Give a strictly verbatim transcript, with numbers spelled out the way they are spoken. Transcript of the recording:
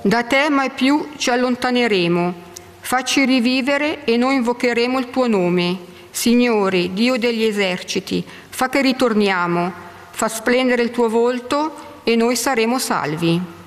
Da te mai più ci allontaneremo. Facci rivivere e noi invocheremo il tuo nome. Signore, Dio degli eserciti, fa che ritorniamo, fa splendere il tuo volto e noi saremo salvi.